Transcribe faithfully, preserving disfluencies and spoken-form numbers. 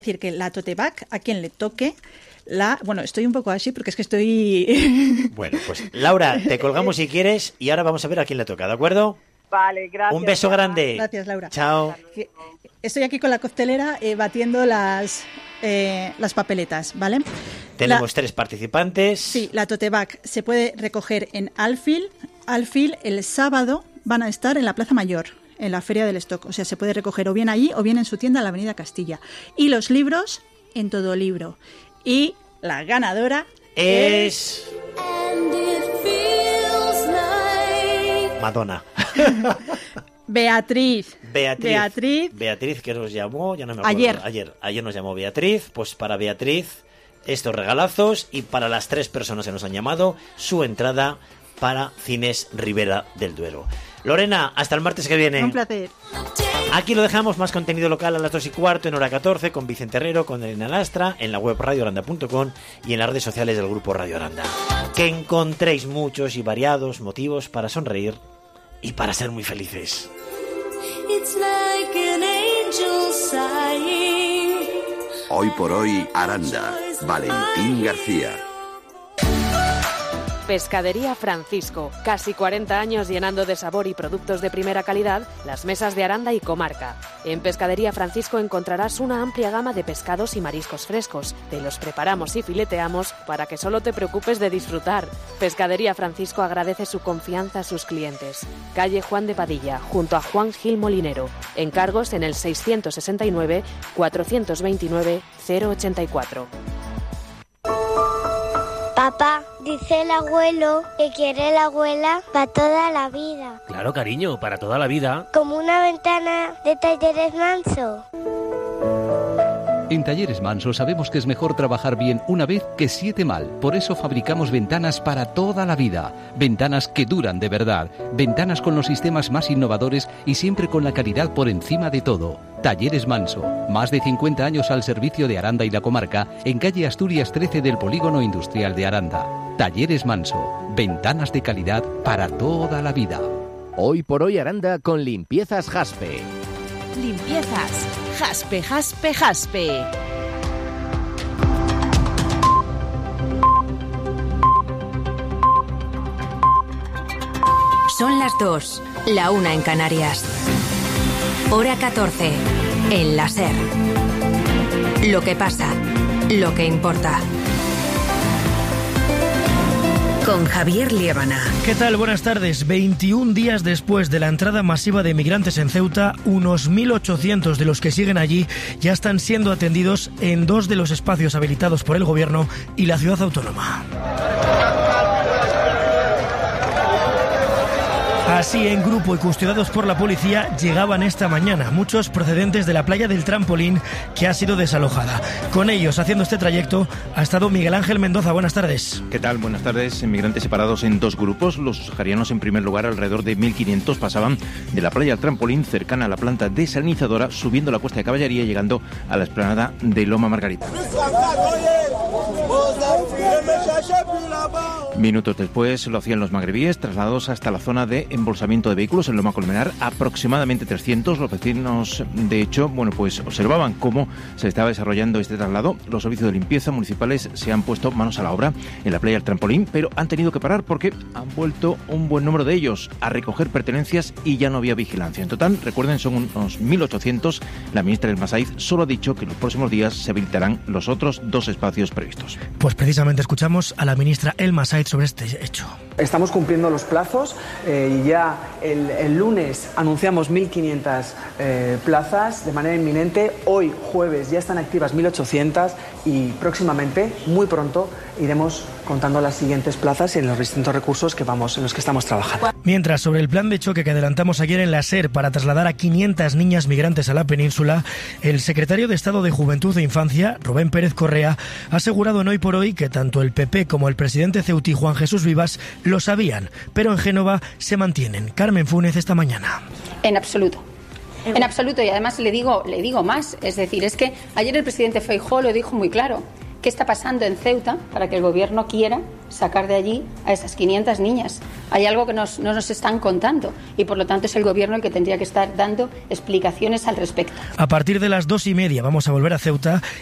decir que la tote bag, a quien le toque, la... Bueno, estoy un poco así porque es que estoy... Bueno, pues Laura, te colgamos si quieres y ahora vamos a ver a quién le toca, ¿de acuerdo? Vale, gracias. Un beso grande. Gracias, Laura. Chao. Estoy aquí con la coctelera eh, batiendo las, eh, las papeletas, ¿vale? Tenemos la, tres participantes. Sí, la tote bag se puede recoger en Alfil. Alfil el sábado van a estar en la Plaza Mayor, en la Feria del Stock. O sea, se puede recoger o bien allí o bien en su tienda en la Avenida Castilla. Y los libros en Todo Libro. Y la ganadora es... Madonna. Beatriz. Beatriz. Beatriz. Beatriz, que nos llamó, ya no me acuerdo. Ayer. Ayer. Ayer nos llamó Beatriz. Pues para Beatriz, estos regalazos. Y para las tres personas que nos han llamado, su entrada para Cines Ribera del Duero. Lorena, hasta el martes que viene. Un placer. Aquí lo dejamos, más contenido local a las dos y cuarto en hora catorce con Vicente Herrero, con Elena Lastra, en la web radio aranda punto com y en las redes sociales del grupo Radio Aranda. Que encontréis muchos y variados motivos para sonreír y para ser muy felices. Hoy por hoy, Aranda. Valentín García. Pescadería Francisco, casi cuarenta años llenando de sabor y productos de primera calidad las mesas de Aranda y comarca. En Pescadería Francisco encontrarás una amplia gama de pescados y mariscos frescos. Te los preparamos y fileteamos para que solo te preocupes de disfrutar. Pescadería Francisco agradece su confianza a sus clientes. Calle Juan de Padilla, junto a Juan Gil Molinero. Encargos en el seiscientos sesenta y nueve, cuatrocientos veintinueve, cero ochenta y cuatro. Papá, dice el abuelo que quiere la abuela para toda la vida. Claro, cariño, para toda la vida. Como una ventana de Talleres Manso. En Talleres Manso sabemos que es mejor trabajar bien una vez que siete mal. Por eso fabricamos ventanas para toda la vida. Ventanas que duran de verdad. Ventanas con los sistemas más innovadores y siempre con la calidad por encima de todo. Talleres Manso. Más de cincuenta años al servicio de Aranda y la comarca, en calle Asturias trece del Polígono Industrial de Aranda. Talleres Manso. Ventanas de calidad para toda la vida. Hoy por hoy Aranda con Limpiezas Jaspe. Limpiezas Jaspe, Jaspe, Jaspe. Son las dos, la una en Canarias. Hora catorce, en la SER. Lo que pasa, lo que importa. Con Javier Liébana. ¿Qué tal? Buenas tardes. veintiún días después de la entrada masiva de migrantes en Ceuta, unos mil ochocientos de los que siguen allí ya están siendo atendidos en dos de los espacios habilitados por el Gobierno y la ciudad autónoma. Así, en grupo y custodiados por la policía, llegaban esta mañana, muchos procedentes de la playa del Trampolín, que ha sido desalojada. Con ellos, haciendo este trayecto, ha estado Miguel Ángel Mendoza. Buenas tardes. ¿Qué tal? Buenas tardes. Migrantes separados en dos grupos. Los saharianos, en primer lugar, alrededor de mil quinientos, pasaban de la playa del Trampolín, cercana a la planta desalinizadora, subiendo la Cuesta de Caballería, llegando a la explanada de Loma Margarita. Minutos después lo hacían los magrebíes, trasladados hasta la zona de embolsamiento de vehículos en Loma Colmenar, aproximadamente trescientos. Los vecinos, de hecho, bueno, pues observaban cómo se estaba desarrollando este traslado. Los servicios de limpieza municipales se han puesto manos a la obra en la playa del Trampolín, pero han tenido que parar porque han vuelto un buen número de ellos a recoger pertenencias y ya no había vigilancia. En total, recuerden, son unos mil ochocientos. La ministra del Masaiz solo ha dicho que en los próximos días se habilitarán los otros dos espacios previstos. Pues precisamente escuchamos a la ministra El Masaiz sobre este hecho. Estamos cumpliendo los plazos eh, y ya el, el lunes anunciamos mil quinientas eh, plazas de manera inminente. Hoy, jueves, ya están activas mil ochocientas y próximamente, muy pronto, iremos contando las siguientes plazas en los distintos recursos que vamos, en los que estamos trabajando. Mientras, sobre el plan de choque que adelantamos ayer en la SER para trasladar a quinientas niñas migrantes a la península, el secretario de Estado de Juventud e Infancia, Rubén Pérez Correa, ha asegurado en Hoy por Hoy que tanto el P P como el presidente ceutí, Juan Jesús Vivas, lo sabían, pero en Génova se mantienen. Carmen Fúnez, esta mañana. En absoluto. En absoluto, y además le digo, le digo más, es decir, es que ayer el presidente Feijóo lo dijo muy claro. ¿Qué está pasando en Ceuta para que el gobierno quiera sacar de allí a esas quinientas niñas. Hay algo que nos, no nos están contando y por lo tanto es el gobierno el que tendría que estar dando explicaciones al respecto. A partir de las dos y media vamos a volver a Ceuta